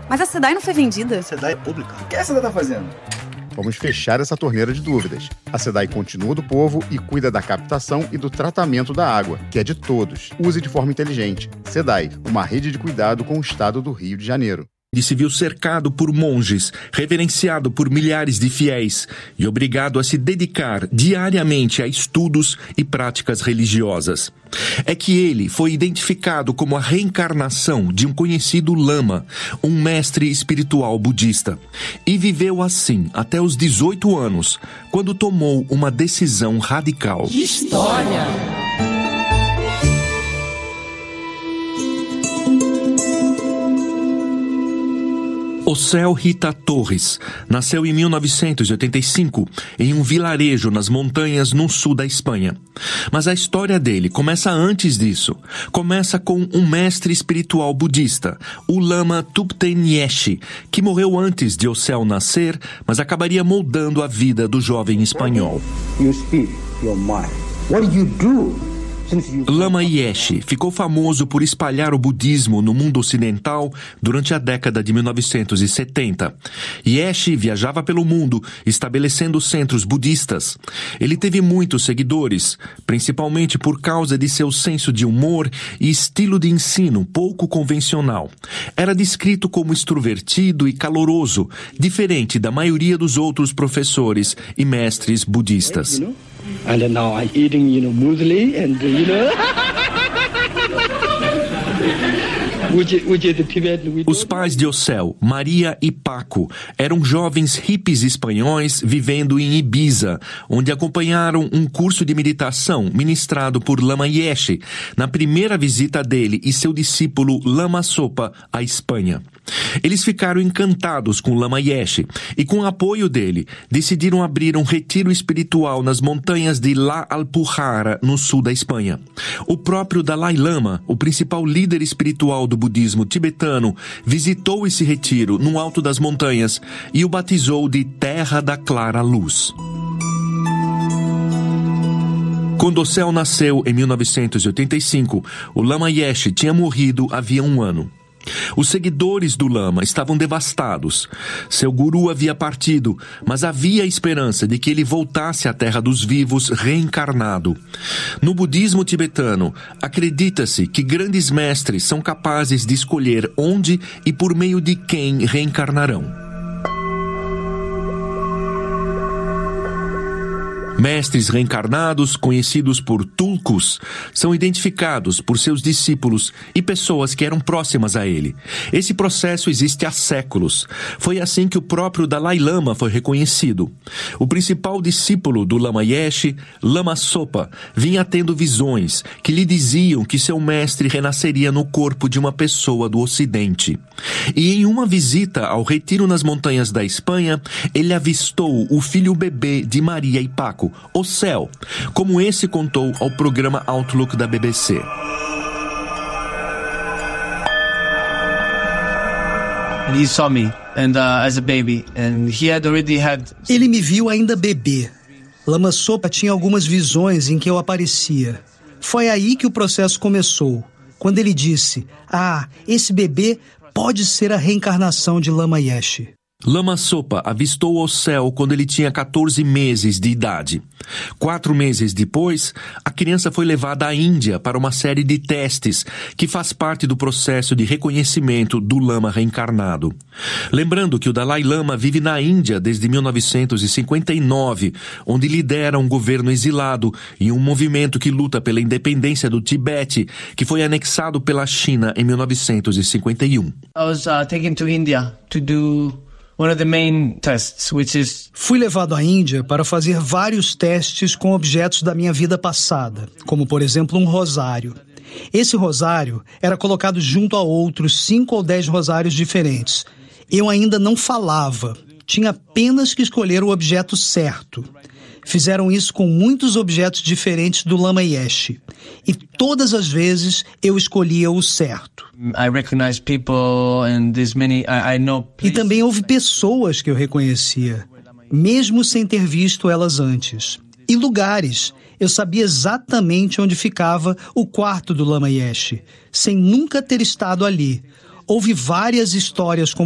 Mas a Sedai não foi vendida? A Sedai é pública. O que a Sedai tá fazendo? Vamos fechar essa torneira de dúvidas. A Sedai continua do povo e cuida da captação e do tratamento da água, que é de todos. Use de forma inteligente. Sedai, uma rede de cuidado com o estado do Rio de Janeiro. Ele se viu cercado por monges, reverenciado por milhares de fiéis e obrigado a se dedicar diariamente a estudos e práticas religiosas. É que ele foi identificado como a reencarnação de um conhecido lama, um mestre espiritual budista. E viveu assim até os 18 anos, quando tomou uma decisão radical. Que história! Ocel Rita Torres nasceu em 1985 em um vilarejo nas montanhas no sul da Espanha. Mas a história dele começa antes disso. Começa com um mestre espiritual budista, o lama Thubten Nyeshe, que morreu antes de Ocel nascer, mas acabaria moldando a vida do jovem espanhol. You speak your mind. What do you do? Lama Yeshe ficou famoso por espalhar o budismo no mundo ocidental durante a década de 1970. Yeshe viajava pelo mundo, estabelecendo centros budistas. Ele teve muitos seguidores, principalmente por causa de seu senso de humor e estilo de ensino pouco convencional. Era descrito como extrovertido e caloroso, diferente da maioria dos outros professores e mestres budistas. And now I'm eating, muesli and, Os pais de Ocel, Maria e Paco, eram jovens hippies espanhóis vivendo em Ibiza, onde acompanharam um curso de meditação ministrado por Lama Yeshe na primeira visita dele e seu discípulo Lama Zopa à Espanha. Eles ficaram encantados com Lama Yeshe e, com o apoio dele, decidiram abrir um retiro espiritual nas montanhas de La Alpujarra, no sul da Espanha. O próprio Dalai Lama, o principal líder espiritual do budismo tibetano, visitou esse retiro no alto das montanhas e o batizou de Terra da Clara Luz. Quando Ocel nasceu em 1985, o Lama Yeshe tinha morrido havia um ano. Os seguidores do Lama estavam devastados. Seu guru havia partido, mas havia esperança de que ele voltasse à terra dos vivos reencarnado. No budismo tibetano, acredita-se que grandes mestres são capazes de escolher onde e por meio de quem reencarnarão. Mestres reencarnados, conhecidos por tulkus, são identificados por seus discípulos e pessoas que eram próximas a ele. Esse processo existe há séculos. Foi assim que o próprio Dalai Lama foi reconhecido. O principal discípulo do Lama Yeshe, Lama Zopa, vinha tendo visões que lhe diziam que seu mestre renasceria no corpo de uma pessoa do Ocidente. E em uma visita ao retiro nas montanhas da Espanha, ele avistou o filho bebê de Maria e Paco, Ocel, como esse contou ao programa Outlook da BBC. He saw me as a baby, and he had already had. Ele me viu ainda bebê. Lama Zopa tinha algumas visões em que eu aparecia. Foi aí que o processo começou, quando ele disse: esse bebê pode ser a reencarnação de Lama Yeshe. Lama Zopa avistou Ocel quando ele tinha 14 meses de idade. 4 meses depois, a criança foi levada à Índia para uma série de testes que faz parte do processo de reconhecimento do Lama reencarnado. Lembrando que o Dalai Lama vive na Índia desde 1959, onde lidera um governo exilado e um movimento que luta pela independência do Tibete, que foi anexado pela China em 1951. I was taken to India to do one of the main tests, which is... Fui levado à Índia para fazer vários testes com objetos da minha vida passada, como, por exemplo, um rosário. Esse rosário era colocado junto a outros 5 ou 10 rosários diferentes. Eu ainda não falava, tinha apenas que escolher o objeto certo. Fizeram isso com muitos objetos diferentes do Lama Yeshe. E todas as vezes eu escolhia o certo. I recognize people and there's many I know places. E também houve pessoas que eu reconhecia, mesmo sem ter visto elas antes. E lugares. Eu sabia exatamente onde ficava o quarto do Lama Yeshe, sem nunca ter estado ali. Houve várias histórias com